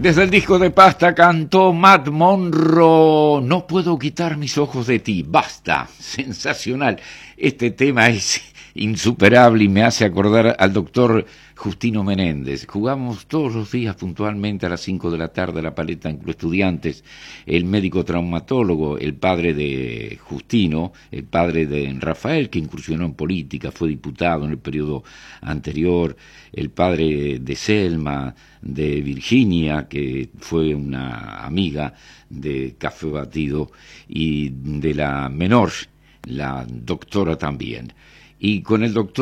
Desde el disco de Pasta cantó Matt Monro, No puedo quitar mis ojos de ti, basta, sensacional. Este tema es insuperable y me hace acordar al doctor Justino Menéndez. Jugamos todos los días puntualmente a las 5 de la tarde a la Paleta en Club Estudiantes. El médico traumatólogo, el padre de Justino, el padre de Rafael, que incursionó en política, fue diputado en el periodo anterior, el padre de Selma, de Virginia, que fue una amiga de Café Batido, y de la menor, la doctora también. Y con el doctor